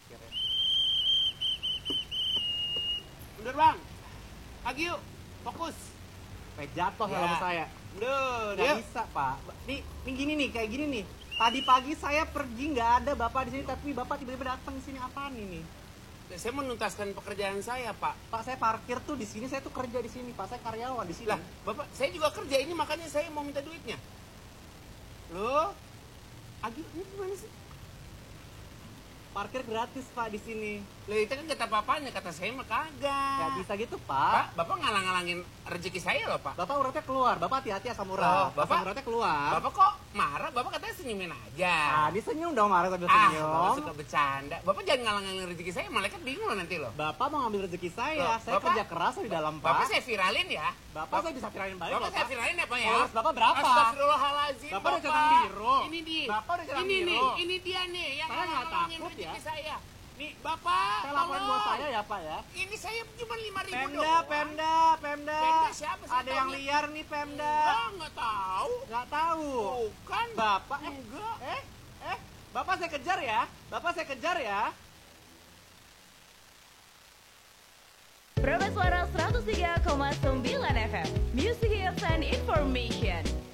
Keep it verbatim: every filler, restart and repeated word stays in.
parkirnya. Mundur bang. Lagi yuk. Fokus. Kayak jatuh Ya. helm saya. Mundur. Nggak Yuk. bisa pak. Nih, nih gini nih, kayak gini nih. Tadi pagi saya pergi nggak ada bapak di sini, tapi bapak tiba-tiba datang di sini, apaan ini? Saya menuntaskan pekerjaan saya, Pak. Pak, saya parkir tuh di sini, saya tuh kerja di sini, Pak. Saya karyawan di sini. Lah, Bapak, saya juga kerja ini, makanya saya mau minta duitnya. Loh? Agi, ini gimana sih? Parkir gratis, Pak, di sini. Loh, itu kan kata papanya, kata saya mah kagak. Nggak bisa gitu, Pak, Pak. Bapak ngalang-ngalangin rezeki saya loh, Pak. Bapak uratnya keluar. Bapak hati-hati asam Oh, urat. Bapak- Asam uratnya keluar. Bapak kok marah? Bapak katanya senyumin aja. Ah, dia senyum dong, marah sambil Ah, senyum. Bapak suka bercanda. Bapak jangan ngalang-ngalangin rezeki saya, malaikat bingung loh nanti loh. Bapak mau ngambil rezeki saya. Loh, saya Bapak- kerja keras di dalam, Pak. Bapak saya viralin ya. Bapak saya bisa viralin balik Bapak loh, saya Pak. viralin apa ya? Followers Bapak berapa? Astagfirullahaladzim, Bapak udah centang biru. Ini dia. Bapak udah centang ini biru. nih, ini dia nih yang Saya nggak ngalang-ngalangin takut rezeki ya. saya. Nih, Bapak, Saya laporin tolong. buat saya ya, Pak ya. Ini saya cuma lima ribu Pemda, doang. Pemda, Pemda. Pemda siapa sih Ada yang taunya? liar nih, Pemda. Enggak, nggak tahu. Nggak tahu. Bukan. Bapak, eh, Enggak. eh, eh, Bapak saya kejar ya. Bapak saya kejar ya. Prabeswara seratus tiga koma sembilan